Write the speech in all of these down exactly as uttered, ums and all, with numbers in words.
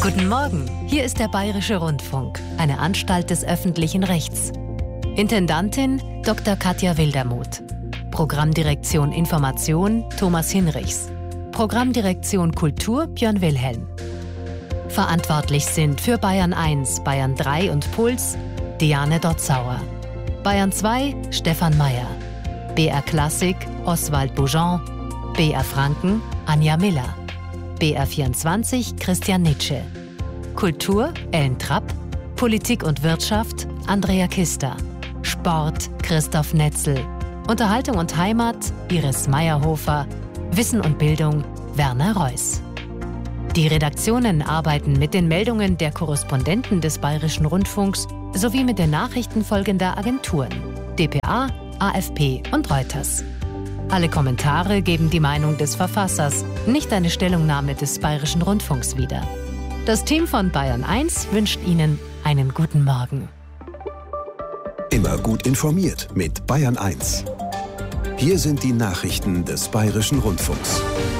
Guten Morgen, hier ist der Bayerische Rundfunk, eine Anstalt des öffentlichen Rechts. Intendantin Doktor Katja Wildermuth. Programmdirektion Information Thomas Hinrichs. Programmdirektion Kultur Björn Wilhelm. Verantwortlich sind für Bayern eins, Bayern drei und Puls Diane Dotzauer. Bayern zwei Stefan Mayer. B R Klassik Oswald Boujon. B R Franken Anja Miller. B R vierundzwanzig Christian Nitsche. Kultur Ellen Trapp. Politik und Wirtschaft Andrea Kister. Sport Christoph Netzel. Unterhaltung und Heimat Iris Meyerhofer. Wissen und Bildung Werner Reuss. Die Redaktionen arbeiten mit den Meldungen der Korrespondenten des Bayerischen Rundfunks sowie mit den Nachrichten folgender Agenturen: D P A, A F P und Reuters. Alle Kommentare geben die Meinung des Verfassers, nicht eine Stellungnahme des Bayerischen Rundfunks wider. Das Team von Bayern eins wünscht Ihnen einen guten Morgen. Immer gut informiert mit Bayern eins. Hier sind die Nachrichten des Bayerischen Rundfunks.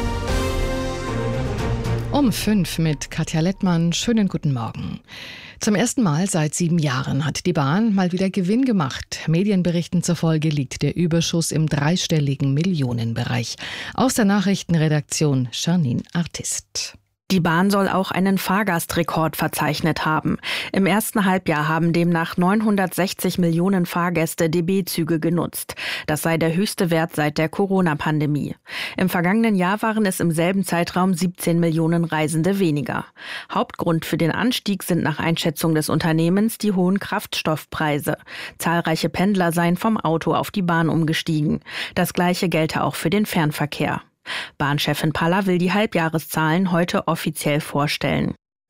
Um fünf mit Katja Lettmann. Schönen guten Morgen. Zum ersten Mal seit sieben Jahren hat die Bahn mal wieder Gewinn gemacht. Medienberichten zufolge liegt der Überschuss im dreistelligen Millionenbereich. Aus der Nachrichtenredaktion Janine Artist. Die Bahn soll auch einen Fahrgastrekord verzeichnet haben. Im ersten Halbjahr haben demnach neunhundertsechzig Millionen Fahrgäste D B-Züge genutzt. Das sei der höchste Wert seit der Corona-Pandemie. Im vergangenen Jahr waren es im selben Zeitraum siebzehn Millionen Reisende weniger. Hauptgrund für den Anstieg sind nach Einschätzung des Unternehmens die hohen Kraftstoffpreise. Zahlreiche Pendler seien vom Auto auf die Bahn umgestiegen. Das Gleiche gelte auch für den Fernverkehr. Bahnchefin Paller will die Halbjahreszahlen heute offiziell vorstellen.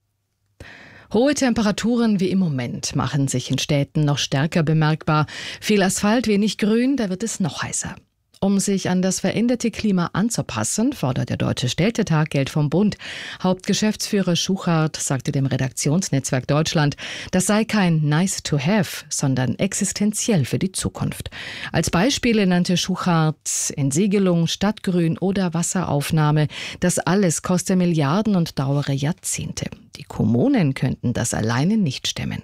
Hohe Temperaturen wie im Moment machen sich in Städten noch stärker bemerkbar. Viel Asphalt, wenig Grün, da wird es noch heißer. Um sich an das veränderte Klima anzupassen, fordert der Deutsche Städtetag Geld vom Bund. Hauptgeschäftsführer Schuchart sagte dem Redaktionsnetzwerk Deutschland, das sei kein nice to have, sondern existenziell für die Zukunft. Als Beispiele nannte Schuchart Entsiegelung, Stadtgrün oder Wasseraufnahme. Das alles koste Milliarden und dauere Jahrzehnte. Die Kommunen könnten das alleine nicht stemmen.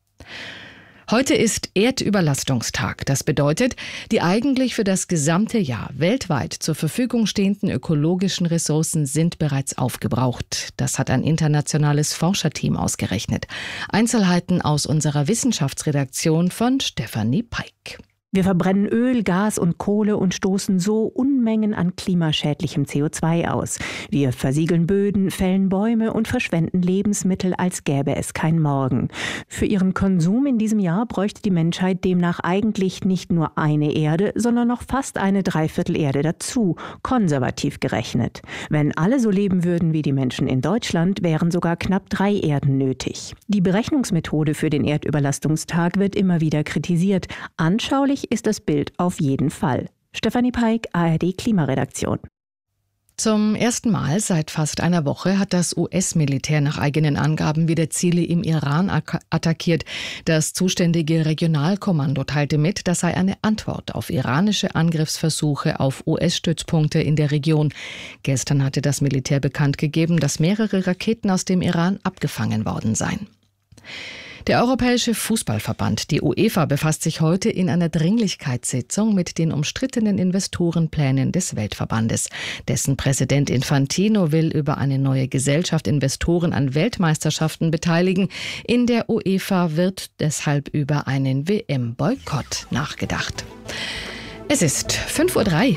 Heute ist Erdüberlastungstag. Das bedeutet, die eigentlich für das gesamte Jahr weltweit zur Verfügung stehenden ökologischen Ressourcen sind bereits aufgebraucht. Das hat ein internationales Forscherteam ausgerechnet. Einzelheiten aus unserer Wissenschaftsredaktion von Stefanie Peik. Wir verbrennen Öl, Gas und Kohle und stoßen so Unmengen an klimaschädlichem C O zwei aus. Wir versiegeln Böden, fällen Bäume und verschwenden Lebensmittel, als gäbe es kein Morgen. Für ihren Konsum in diesem Jahr bräuchte die Menschheit demnach eigentlich nicht nur eine Erde, sondern noch fast eine Dreiviertelerde dazu, konservativ gerechnet. Wenn alle so leben würden wie die Menschen in Deutschland, wären sogar knapp drei Erden nötig. Die Berechnungsmethode für den Erdüberlastungstag wird immer wieder kritisiert. Anschaulich ist das Bild auf jeden Fall. Stefanie Peik, A R D Klimaredaktion. Zum ersten Mal seit fast einer Woche hat das U S-Militär nach eigenen Angaben wieder Ziele im Iran attackiert. Das zuständige Regionalkommando teilte mit, das sei eine Antwort auf iranische Angriffsversuche auf U S-Stützpunkte in der Region. Gestern hatte das Militär bekannt gegeben, dass mehrere Raketen aus dem Iran abgefangen worden seien. Der Europäische Fußballverband, die UEFA, befasst sich heute in einer Dringlichkeitssitzung mit den umstrittenen Investorenplänen des Weltverbandes. Dessen Präsident Infantino will über eine neue Gesellschaft Investoren an Weltmeisterschaften beteiligen. In der UEFA wird deshalb über einen W M-Boykott nachgedacht. Es ist fünf Uhr drei.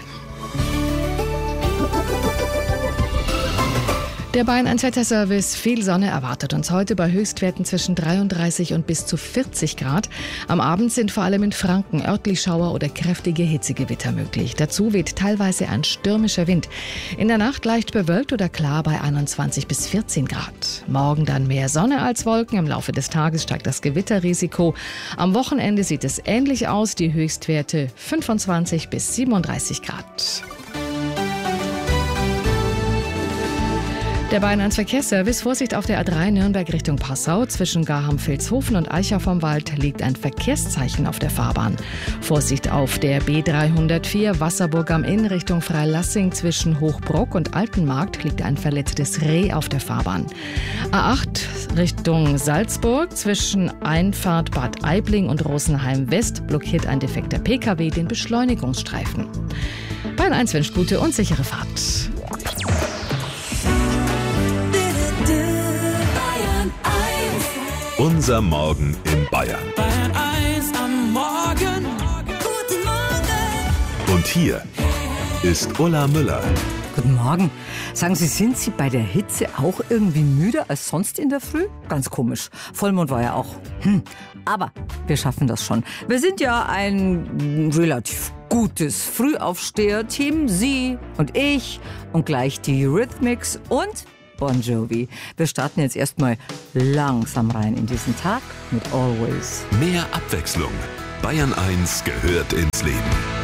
Der Bayern eins Wetterservice, viel Sonne erwartet uns heute bei Höchstwerten zwischen dreiunddreißig und bis zu vierzig Grad. Am Abend sind vor allem in Franken örtlich Schauer oder kräftige Hitzegewitter möglich. Dazu weht teilweise ein stürmischer Wind. In der Nacht leicht bewölkt oder klar bei einundzwanzig bis vierzehn Grad. Morgen dann mehr Sonne als Wolken. Im Laufe des Tages steigt das Gewitterrisiko. Am Wochenende sieht es ähnlich aus. Die Höchstwerte fünfundzwanzig bis siebenunddreißig Grad. Der Bayern eins Verkehrsservice, Vorsicht auf der A drei Nürnberg Richtung Passau. Zwischen Garham-Vilshofen und Eicher vom Wald liegt ein Verkehrszeichen auf der Fahrbahn. Vorsicht auf der B dreihundertvier Wasserburg am Inn Richtung Freilassing. Zwischen Hochbrock und Altenmarkt liegt ein verletztes Reh auf der Fahrbahn. A acht Richtung Salzburg. Zwischen Einfahrt Bad Aibling und Rosenheim West blockiert ein defekter P K W den Beschleunigungsstreifen. Bayern eins wünscht gute und sichere Fahrt. Unser Morgen in Bayern. Bayern eins am Morgen. Guten Morgen. Und hier ist Ulla Müller. Guten Morgen. Sagen Sie, sind Sie bei der Hitze auch irgendwie müder als sonst in der Früh? Ganz komisch. Vollmond war ja auch. Hm. Aber wir schaffen das schon. Wir sind ja ein relativ gutes Frühaufsteher-Team. Sie und ich und gleich die Eurythmics und Bon Jovi. Wir starten jetzt erstmal langsam rein in diesen Tag mit Always. Mehr Abwechslung. Bayern eins gehört ins Leben.